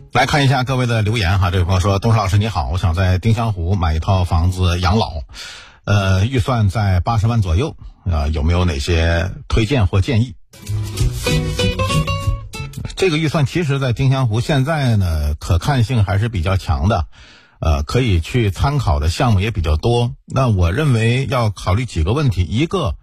来看一下各位的留言哈，这位朋友说，东石老师你好，我想在丁香湖买一套房子养老，预算在80万左右，有没有哪些推荐或建议？这个预算其实在丁香湖现在呢可看性还是比较强的，可以去参考的项目也比较多。那我认为要考虑几个问题，一个